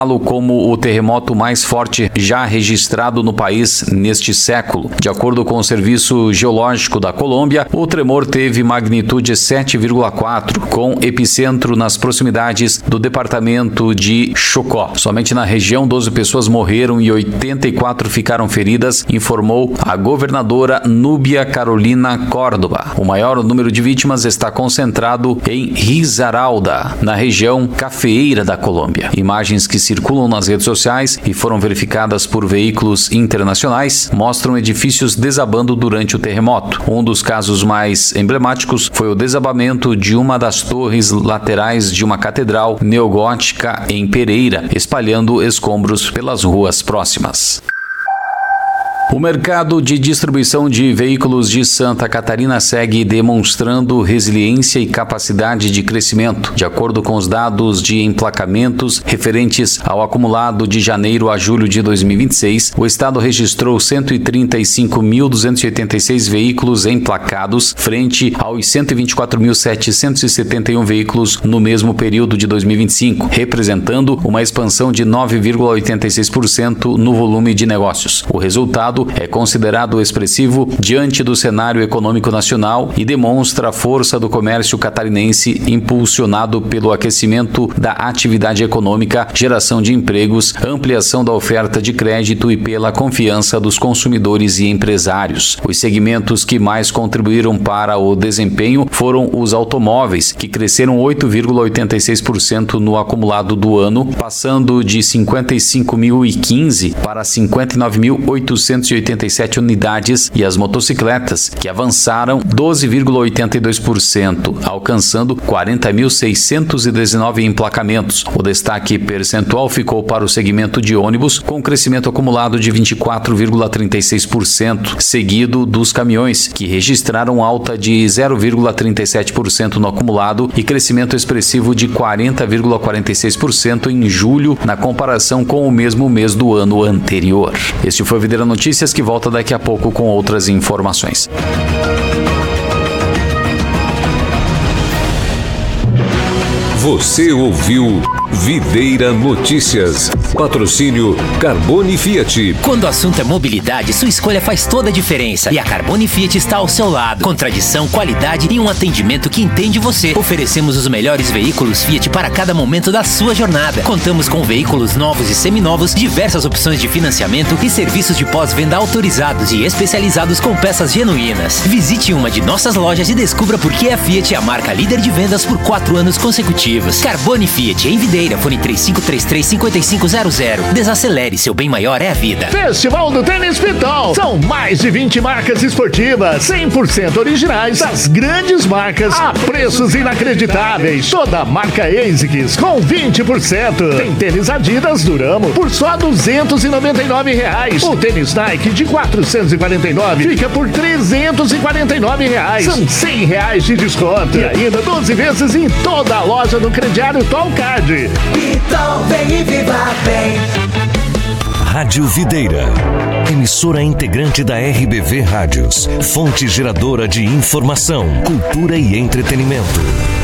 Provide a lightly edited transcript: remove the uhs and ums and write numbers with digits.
como o terremoto mais forte já registrado no país neste século. De acordo com o Serviço Geológico da Colômbia, o tremor teve magnitude 7,4, com epicentro nas proximidades do departamento de Chocó. Somente na região, 12 pessoas morreram e 84 ficaram feridas, informou a governadora Núbia Carolina Córdoba. O maior número de vítimas está concentrado em Risaralda, na região cafeeira da Colômbia. Imagens que circulam nas redes sociais e foram verificadas por veículos internacionais mostram edifícios desabando durante o terremoto. Um dos casos mais emblemáticos foi o desabamento de uma das torres laterais de uma catedral neogótica em Pereira, espalhando escombros pelas ruas próximas. O mercado de distribuição de veículos de Santa Catarina segue demonstrando resiliência e capacidade de crescimento. De acordo com os dados de emplacamentos referentes ao acumulado de janeiro a julho de 2026, o estado registrou 135.286 veículos emplacados, frente aos 124.771 veículos no mesmo período de 2025, representando uma expansão de 9,86% no volume de negócios. O resultado é considerado expressivo diante do cenário econômico nacional e demonstra a força do comércio catarinense impulsionado pelo aquecimento da atividade econômica, geração de empregos, ampliação da oferta de crédito e pela confiança dos consumidores e empresários. Os segmentos que mais contribuíram para o desempenho foram os automóveis, que cresceram 8,86% no acumulado do ano, passando de 55.015 para 59.887 unidades, e as motocicletas, que avançaram 12,82%, alcançando 40.619 emplacamentos. O destaque percentual ficou para o segmento de ônibus, com crescimento acumulado de 24,36%, seguido dos caminhões, que registraram alta de 0,37% no acumulado e crescimento expressivo de 40,46% em julho, na comparação com o mesmo mês do ano anterior. Este foi o Videira Notícias, que volta daqui a pouco com outras informações. Você ouviu Videira Notícias. Patrocínio Carbone Fiat. Quando o assunto é mobilidade, sua escolha faz toda a diferença. E a Carbone Fiat está ao seu lado. Com tradição, qualidade e um atendimento que entende você. Oferecemos os melhores veículos Fiat para cada momento da sua jornada. Contamos com veículos novos e seminovos, diversas opções de financiamento e serviços de pós-venda autorizados e especializados com peças genuínas. Visite uma de nossas lojas e descubra por que a Fiat é a marca líder de vendas por 4 anos consecutivos. Carbone Fiat em Videira. Fone 3533-5500. Desacelere, seu bem maior é a vida. Festival do Tênis Pitol. São mais de 20 marcas esportivas, 100% originais, das grandes marcas, a preços inacreditáveis. Toda marca ASICS com 20%. Tem tênis Adidas Duramo por só R$299. O tênis Nike de R$449 fica por R$349. São R$100 de desconto. E ainda 12 vezes em toda a loja do crediário Tolcard. Então vem e viva bem. Rádio Videira, emissora integrante da RBV Rádios, fonte geradora de informação, cultura e entretenimento.